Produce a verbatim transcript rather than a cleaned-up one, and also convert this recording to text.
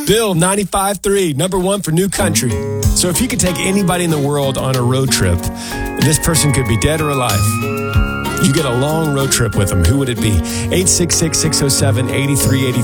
Bill, ninety-five point three, number one for New Country. So if you could take anybody in the world on a road trip, this person could be dead or alive. You get a long road trip with them. Who would it be? eight six six, six oh seven, eight three eight